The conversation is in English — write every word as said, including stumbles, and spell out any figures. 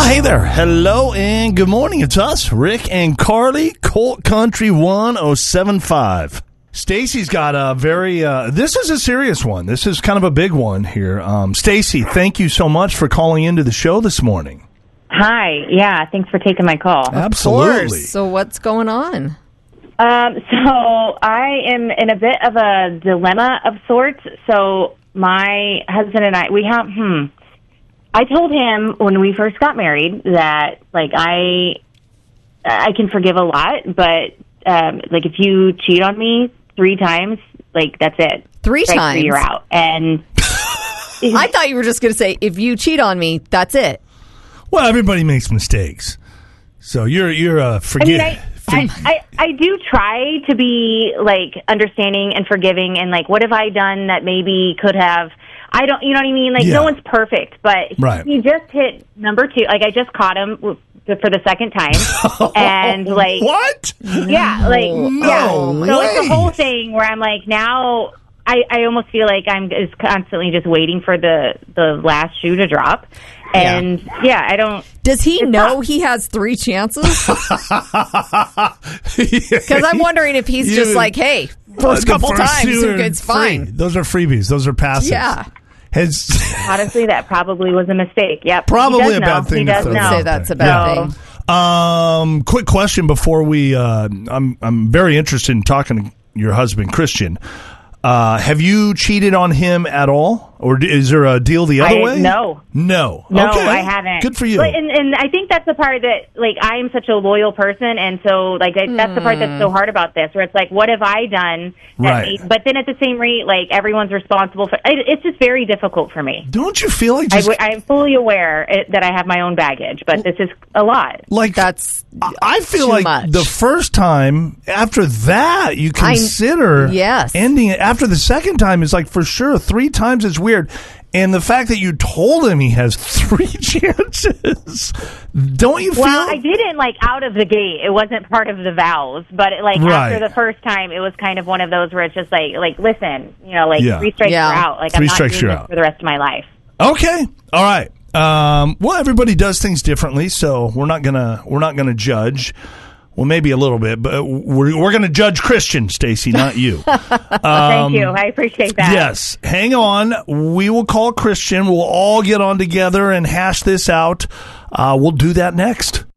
Hey there. Hello and good morning. It's us, Rick and Carly, Colt Country one oh seven point five. Stacy's got a very, uh, this is a serious one. This is kind of a big one here. Um, Stacy, thank you so much for calling into the show this morning. Hi. Yeah, thanks for taking my call. Absolutely. So what's going on? Um, so I am in a bit of a dilemma of sorts. So my husband and I, we have, hmm, I told him when we first got married that, like, I, I can forgive a lot, but, um, like, if you cheat on me three times, like, that's it. Three right, times? So you're out. And I thought you were just going to say, if you cheat on me, that's it. Well, everybody makes mistakes. So you're, you're, uh, forgive. I mean, I, I, I, I do try to be, like, understanding and forgiving, and, like, what have I done that maybe could have, I don't, you know what I mean? Like, Yeah. no one's perfect, but Right. he just hit number two. Like, I just caught him w- for the second time, and, like, What? yeah, like, No yeah. So it's way. a whole thing where I'm like, now I, I almost feel like I'm is constantly just waiting for the, the last shoe to drop. And, yeah, yeah I don't... Does he It's know not- he has three chances? Because I'm wondering if he's just You- like, hey, Uh, first the couple first times, two are it's free. fine. Those are freebies. Those are passes. Yeah. Has Honestly, that probably was a mistake. Yep. Probably He does a bad know. thing He to does throw know. out Say that's there. a bad So- thing. Um, quick question before we. Uh, I'm I'm very interested in talking to your husband, Christian. Uh, have you cheated on him at all, or is there a deal the other I- way? no. no, No, okay. I haven't. Good for you. But, and, and I think that's the part that, like, I'm such a loyal person, and so, like, I, that's the part that's so hard about this, where it's like, what have I done? That Right. made, but then at the same rate, like, everyone's responsible for it. It's just very difficult for me. Don't you feel like I, just w- I'm fully aware it, that I have my own baggage, but this is a lot. like That's I- I feel too like much. the first time after that you I- consider yes. ending it. After the second time is like for sure three times is weird. And the fact that you told him he has three chances, don't you feel? Well, I didn't, like, out of the gate. It wasn't part of the vows, but, it, like, Right. after the first time, it was kind of one of those where it's just like, like, listen, you know, like, Yeah. three strikes Yeah. you're out. Like, Three I'm not strikes, doing you're this out. for the rest of my life. Okay. All right. Um, well, everybody does things differently, so we're not gonna we're not gonna judge. Well, maybe a little bit, but we're we're gonna judge Christian, Stacy, not you. Thank you. I appreciate that. Yes. Hang on. We will call Christian. We'll all get on together and hash this out. Uh, we'll do that next.